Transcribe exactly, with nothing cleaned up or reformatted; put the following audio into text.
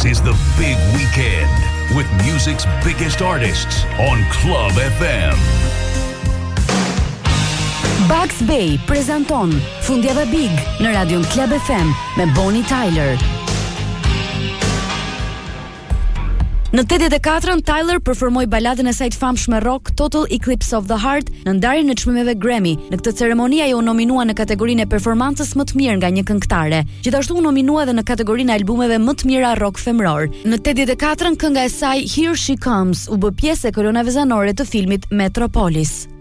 This is the big weekend with music's biggest artists on Club F M. Bugs Bay prezanton Fundjava Big në radion Club F M me Bonnie Tyler. Në tetëdhjetë e katërën, Tyler performoi baladën e saj të famshme rock Total Eclipse of the Heart në ndarjen e çmimeve Grammy. Në këtë ceremoni ajo u nominua në kategorinë e performancës më të mirë nga një këngëtare. Gjithashtu u nominua edhe në kategorinë e albumeve më të mira rock femror. Në tetëdhjetë e katërën, kënga e saj Here She Comes u bë pjesë e kolonave zanore të filmit Metropolis.